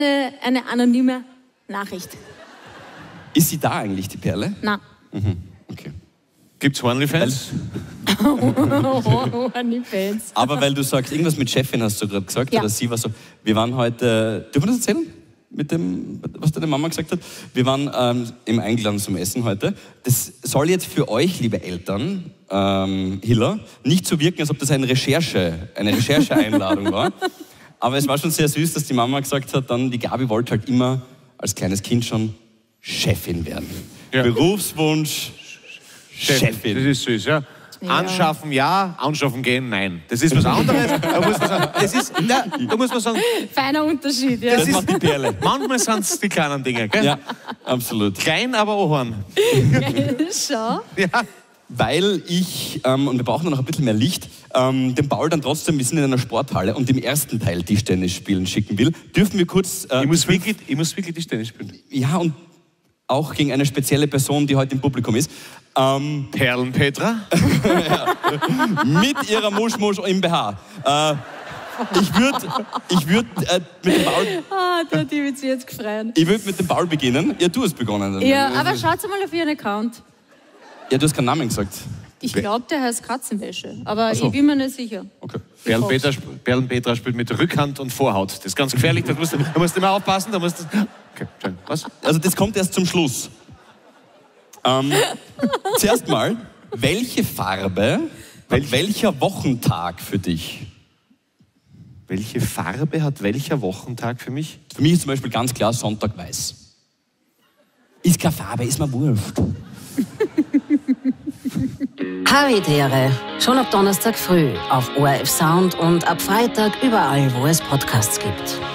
eine anonyme Nachricht. Ist sie da eigentlich, die Perle? Nein. Okay. Gibt's OnlyFans? OnlyFans. Aber weil du sagst, irgendwas mit Chefin hast du gerade gesagt, Ja. oder sie war so, wir waren heute, dürfen wir das erzählen? Mit dem, was deine Mama gesagt hat? Wir waren im Eingeladen zum Essen heute. Das soll jetzt für euch, liebe Eltern, Hiller, nicht so wirken, als ob das eine Rechercheeinladung war. Aber es war schon sehr süß, dass die Mama gesagt hat, dann die Gabi wollte halt immer als kleines Kind schon Chefin werden. Ja. Berufswunsch, Chefin. Das ist süß, ja. Anschaffen ja, anschaffen gehen nein. Das ist was anderes. Da muss man sagen, da muss man sagen, Feiner Unterschied, ja. Das macht die Perle. manchmal sind es die kleinen Dinge. Gell? Ja, absolut. Klein, aber Ohren. Schau. Ja. Weil ich, und wir brauchen noch ein bisschen mehr Licht, den Paul dann trotzdem, wir sind in einer Sporthalle und im ersten Teil Tischtennis spielen schicken will, dürfen wir kurz... Ich muss wirklich Tischtennis spielen. Ja, und auch gegen eine spezielle Person, die heute im Publikum ist. Perlenpetra? Mit ihrer Muschmusch im BH. Ich würd mit dem Paul... Der hat mich jetzt gefreut. Ich würde mit dem Paul beginnen. Ja, du hast begonnen. Ja, aber schaut mal auf ihren Account. Ja, du hast keinen Namen gesagt. Ich glaube, der heißt Katzenwäsche, aber so. ich bin mir nicht sicher. Okay. Perlenpetra spielt mit Rückhand und Vorhaut. Das ist ganz gefährlich, da musst du immer aufpassen. Okay, schön. Was? Also das kommt erst zum Schluss. Zuerst mal, welche Farbe hat welcher Wochentag für dich? Welche Farbe hat welcher Wochentag für mich? Für mich ist zum Beispiel ganz klar Sonntag weiß. Ist keine Farbe, ist mir wurscht. Habitäre. Schon ab Donnerstag früh auf ORF Sound und ab Freitag überall, wo es Podcasts gibt.